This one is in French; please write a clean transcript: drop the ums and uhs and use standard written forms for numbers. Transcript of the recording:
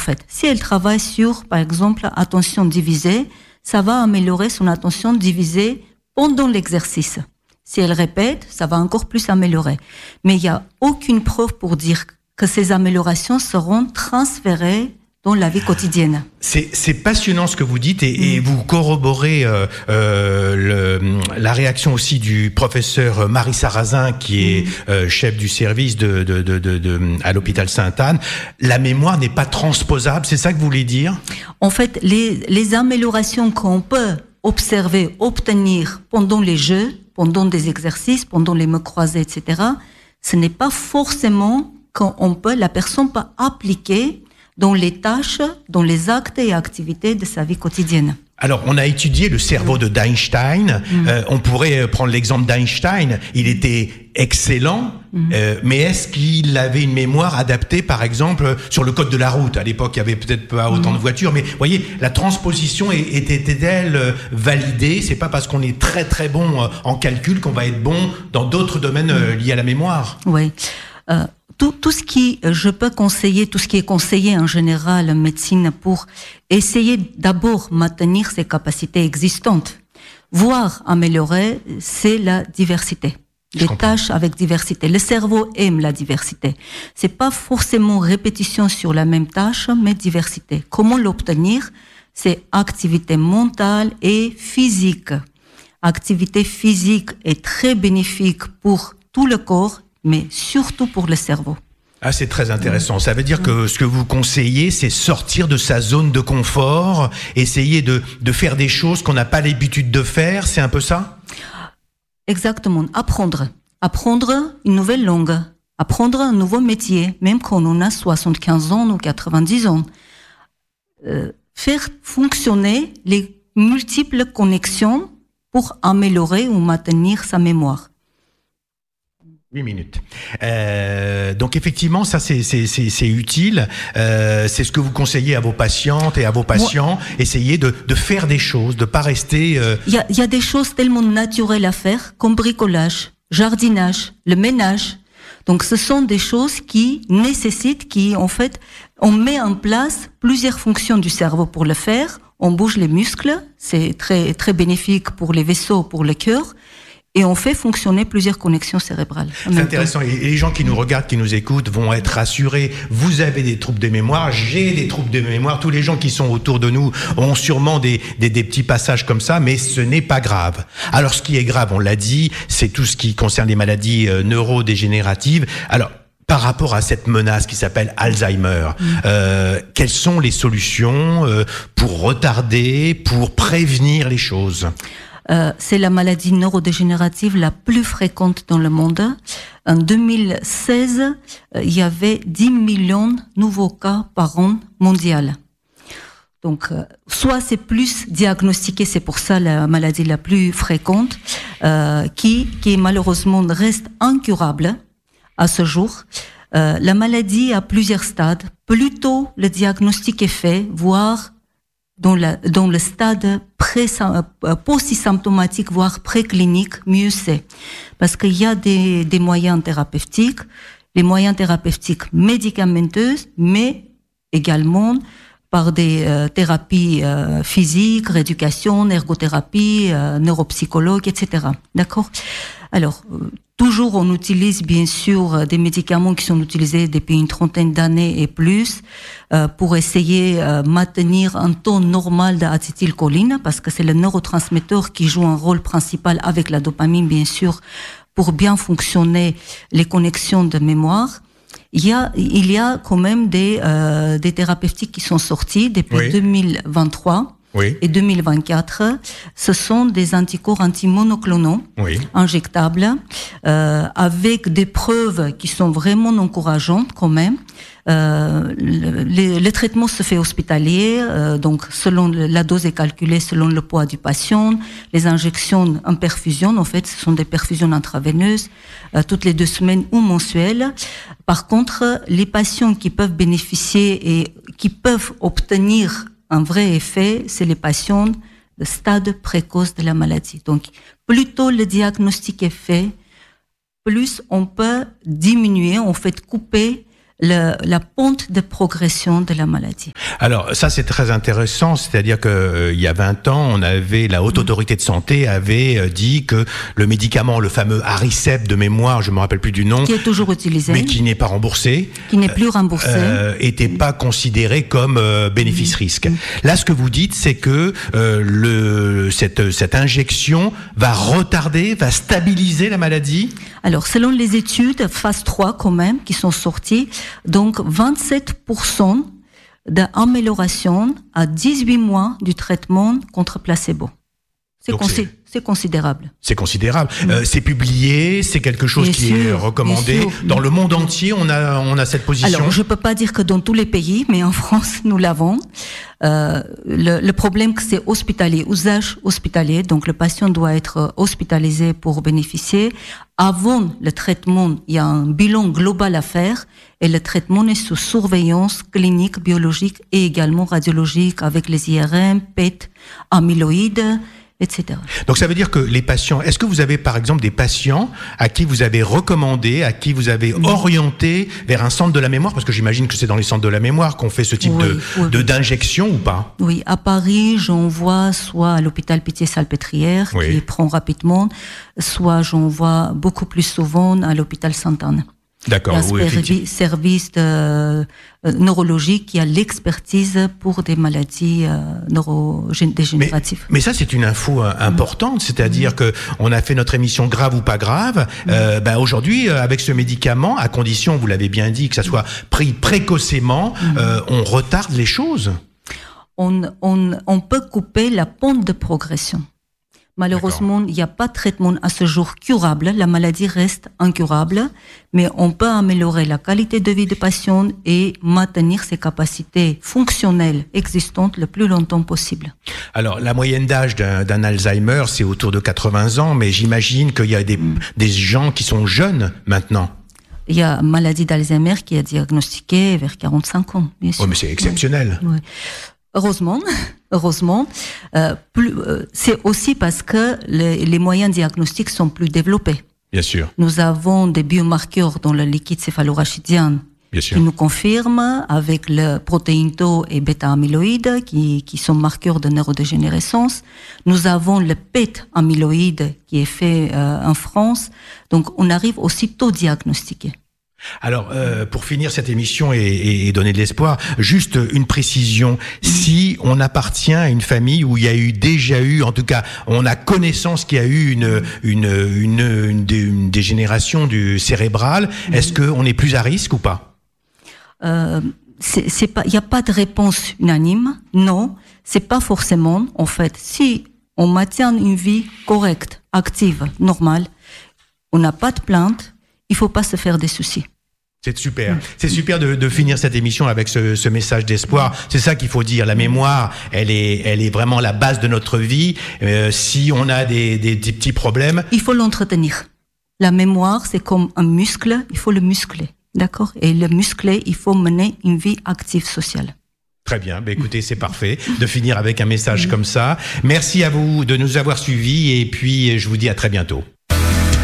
fait. Si elle travaille sur, par exemple, attention divisée, ça va améliorer son attention divisée pendant l'exercice. Si elle répète, ça va encore plus améliorer. Mais il n'y a aucune preuve pour dire que ces améliorations seront transférées dans la vie quotidienne. C'est passionnant ce que vous dites et vous corroborez la réaction aussi du professeur Marie Sarrazin qui est chef du service à l'hôpital Sainte-Anne. La mémoire n'est pas transposable, c'est ça que vous voulez dire ? En fait, les améliorations qu'on peut observer, obtenir pendant les jeux, pendant des exercices, pendant les mots croisés, etc., ce n'est pas forcément la personne peut appliquer dans les tâches, dans les actes et activités de sa vie quotidienne. Alors, on a étudié le cerveau d'Einstein. On pourrait prendre l'exemple d'Einstein. Il était excellent, mais est-ce qu'il avait une mémoire adaptée, par exemple, sur le code de la route ? À l'époque, il y avait peut-être pas autant de voitures, mais vous voyez, la transposition était-elle validée ? C'est pas parce qu'on est très très bon en calcul qu'on va être bon dans d'autres domaines liés à la mémoire. Oui. Tout ce qui je peux conseiller, tout ce qui est conseillé en général en médecine pour essayer d'abord maintenir ses capacités existantes, voire améliorer, c'est la diversité. Des tâches avec diversité. Le cerveau aime la diversité. C'est pas forcément répétition sur la même tâche, mais diversité. Comment l'obtenir ? C'est activité mentale et physique. Activité physique est très bénéfique pour tout le corps, mais surtout pour le cerveau. Ah, c'est très intéressant. Ça veut dire que ce que vous conseillez, c'est sortir de sa zone de confort, essayer de faire des choses qu'on n'a pas l'habitude de faire, c'est un peu ça ? Exactement. Apprendre une nouvelle langue, apprendre un nouveau métier, même quand on a 75 ans ou 90 ans. Faire fonctionner les multiples connexions pour améliorer ou maintenir sa mémoire. 8 minutes. Donc effectivement, ça c'est utile. C'est ce que vous conseillez à vos patientes et à vos patients. Essayez de faire des choses, de pas rester. Il y a des choses tellement naturelles à faire, comme bricolage, jardinage, le ménage. Donc ce sont des choses qui nécessitent, en fait, on met en place plusieurs fonctions du cerveau pour le faire. On bouge les muscles, c'est très très bénéfique pour les vaisseaux, pour le cœur. Et on fait fonctionner plusieurs connexions cérébrales. C'est intéressant. Et les gens qui nous regardent, qui nous écoutent, vont être rassurés. Vous avez des troubles de mémoire, j'ai des troubles de mémoire. Tous les gens qui sont autour de nous ont sûrement des petits passages comme ça, mais ce n'est pas grave. Alors, ce qui est grave, on l'a dit, c'est tout ce qui concerne les maladies neurodégénératives. Alors, par rapport à cette menace qui s'appelle Alzheimer, quelles sont les solutions pour retarder, pour prévenir les choses ? C'est la maladie neurodégénérative la plus fréquente dans le monde. En 2016, il y avait 10 millions de nouveaux cas par an mondial. Donc, soit c'est plus diagnostiqué, c'est pour ça la maladie la plus fréquente, qui malheureusement reste incurable à ce jour. La maladie a plusieurs stades. Plus tôt le diagnostic est fait, voire dans le stade post-symptomatique, voire préclinique, mieux c'est. Parce qu'il y a des moyens thérapeutiques, les moyens thérapeutiques médicamenteuses, mais également par des thérapies physiques, rééducation, ergothérapie, neuropsychologue, etc. D'accord ? Alors, toujours on utilise bien sûr des médicaments qui sont utilisés depuis une trentaine d'années et plus pour essayer maintenir un taux normal d'acétylcholine, parce que c'est le neurotransmetteur qui joue un rôle principal avec la dopamine, bien sûr, pour bien fonctionner les connexions de mémoire. Il y a quand même des thérapeutiques qui sont sorties depuis 2023. Oui. Et 2024, ce sont des anticorps antimonoclonaux injectables avec des preuves qui sont vraiment encourageantes quand même. Le traitement se fait hospitalier, donc selon la dose est calculée selon le poids du patient. Les injections en perfusion, en fait, ce sont des perfusions intraveineuses toutes les 2 semaines ou mensuelles. Par contre, les patients qui peuvent bénéficier et qui peuvent obtenir un vrai effet, c'est les patients de stade précoce de la maladie. Donc, plus tôt le diagnostic est fait, plus on peut diminuer, en fait couper la pente de progression de la maladie. Alors ça c'est très intéressant, c'est-à-dire que il y a 20 ans, la Haute Autorité de Santé avait dit que le médicament, le fameux Aricept de mémoire, je me rappelle plus du nom, qui est toujours utilisé, mais qui n'est pas remboursé, qui n'est plus remboursé, était pas considéré comme bénéfice-risque. Là, ce que vous dites, c'est que cette injection va retarder, va stabiliser la maladie. Alors, selon les études, phase 3 quand même, qui sont sorties, donc 27% d'amélioration à 18 mois du traitement contre placebo. C'est considérable. C'est considérable. C'est publié, c'est quelque chose qui est recommandé. Dans le monde entier, on a cette position. Alors, je peux pas dire que dans tous les pays, mais en France, nous l'avons. Le problème, que c'est hospitalier, usage hospitalier. Donc, le patient doit être hospitalisé pour bénéficier. Avant le traitement, il y a un bilan global à faire et le traitement est sous surveillance clinique, biologique et également radiologique avec les IRM, PET, amyloïdes, etc. Donc ça veut dire que les patients, est-ce que vous avez par exemple des patients à qui vous avez recommandé, à qui vous avez orienté vers un centre de la mémoire, parce que j'imagine que c'est dans les centres de la mémoire qu'on fait ce type d'injection ou pas? Oui, à Paris, j'envoie soit à l'hôpital Pitié-Salpêtrière qui prend rapidement, soit j'envoie beaucoup plus souvent à l'hôpital Sainte-Anne. D'accord, service neurologique qui a l'expertise pour des maladies neurodégénératives. Mais ça, c'est une info importante, c'est-à-dire que on a fait notre émission Grave ou pas grave. Aujourd'hui, avec ce médicament, à condition, vous l'avez bien dit, que ça soit pris précocement, on retarde les choses. On peut couper la pente de progression. Malheureusement, il n'y a pas de traitement à ce jour curable. La maladie reste incurable, mais on peut améliorer la qualité de vie des patients et maintenir ses capacités fonctionnelles existantes le plus longtemps possible. Alors, la moyenne d'âge d'un Alzheimer, c'est autour de 80 ans, mais j'imagine qu'il y a des gens qui sont jeunes maintenant. Il y a une maladie d'Alzheimer qui est diagnostiquée vers 45 ans, bien sûr. Oui, mais c'est exceptionnel. Oui. Heureusement, c'est aussi parce que les moyens diagnostiques sont plus développés. Bien sûr. Nous avons des biomarqueurs dans le liquide céphalorachidien qui nous confirment avec le protéine tau et bêta-amyloïde qui sont marqueurs de neurodégénérescence. Nous avons le PET amyloïde qui est fait en France. Donc, on arrive aussitôt diagnostiquer. Alors, pour finir cette émission et donner de l'espoir, juste une précision. Si on appartient à une famille où il y a déjà eu, en tout cas, on a connaissance qu'il y a eu une dégénération du cérébral, est-ce qu'on est plus à risque ou pas? C'est pas, il n'y a pas de réponse unanime. Non, c'est pas forcément. En fait, si on maintient une vie correcte, active, normale, on n'a pas de plainte, il faut pas se faire des soucis. C'est super. C'est super de finir cette émission avec ce message d'espoir. C'est ça qu'il faut dire. La mémoire, elle est vraiment la base de notre vie. Si on a des petits problèmes, il faut l'entretenir. La mémoire, c'est comme un muscle. Il faut le muscler, d'accord? Et le muscler, il faut mener une vie active sociale. Très bien. Écoutez, c'est parfait de finir avec un message comme ça. Merci à vous de nous avoir suivis et puis je vous dis à très bientôt.